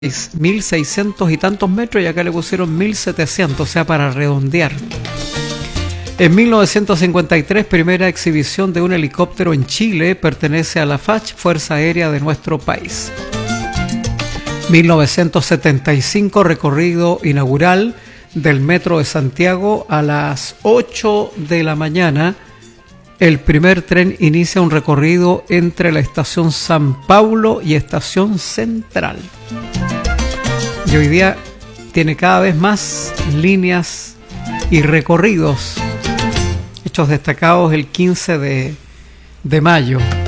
1.600 y tantos metros y acá le pusieron 1.700, o sea, para redondear. En 1953, primera exhibición de un helicóptero en Chile, pertenece a la FACH, Fuerza Aérea de nuestro país. 1975, recorrido inaugural del Metro de Santiago a las 8 de la mañana. El primer tren inicia un recorrido entre la estación San Paulo y estación Central. Y hoy día tiene cada vez más líneas y recorridos. Hechos destacados el 15 de mayo.